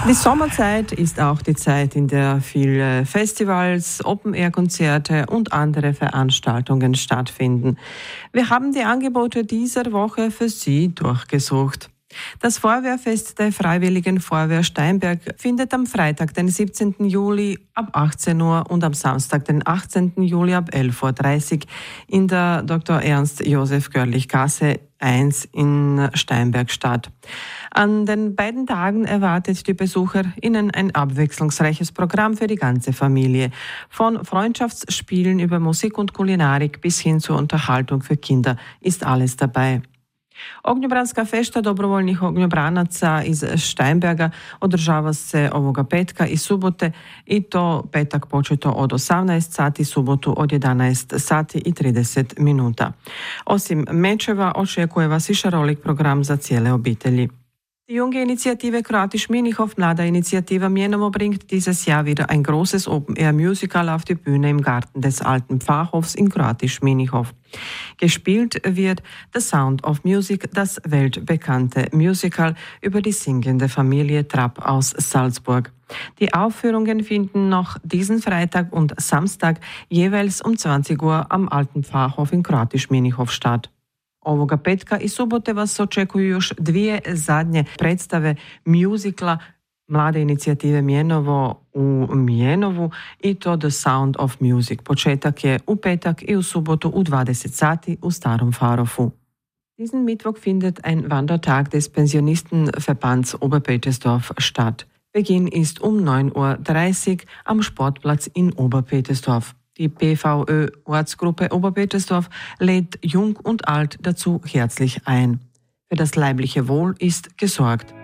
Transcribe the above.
Die Sommerzeit ist auch die Zeit, in der viele Festivals, Open-Air-Konzerte und andere Veranstaltungen stattfinden. Wir haben die Angebote dieser Woche für Sie durchgesucht. Das Feuerwehrfest der Freiwilligen Feuerwehr Steinberg findet am Freitag, den 17. Juli ab 18 Uhr und am Samstag, den 18. Juli ab 11.30 Uhr in der Dr. Ernst Josef Görlich-Gasse 1 in Steinberg statt. An den beiden Tagen erwartet die BesucherInnen ein abwechslungsreiches Programm für die ganze Familie. Von Freundschaftsspielen über Musik und Kulinarik bis hin zur Unterhaltung für Kinder ist alles dabei. Ognjobranska fešta dobrovoljnih ognjobranaca iz Steinberga održava se ovoga petka i subote i to petak početo od 18 sati, subotu od 11 sati i 30 minuta. Osim mečeva očekuje vas i šarolik program za cijele obitelji. Die junge Initiative Kroatisch Minihof, Mlada Initiative Mienowo, bringt dieses Jahr wieder ein großes Open-Air-Musical auf die Bühne im Garten des alten Pfarrhofs in Kroatisch Minihof. Gespielt wird The Sound of Music, das weltbekannte Musical über die singende Familie Trapp aus Salzburg. Die Aufführungen finden noch diesen Freitag und Samstag jeweils um 20 Uhr am alten Pfarrhof in Kroatisch Minihof statt. Ovoga petka i subote vas očekuju još dvije zadnje predstave mjuzikla Mlade inicijative Mienowo u Mienovu i to The Sound of Music. Početak je u petak i u subotu u 20 sati u Starom Pfarrhofu. Diesen Mittwoch findet ein Wandertag des Pensionistenverbands Oberpetersdorf statt. Beginn ist um 9.30 Uhr am Sportplatz in Oberpetersdorf. Die PVÖ-Ortsgruppe Oberpetersdorf lädt Jung und Alt dazu herzlich ein. Für das leibliche Wohl ist gesorgt.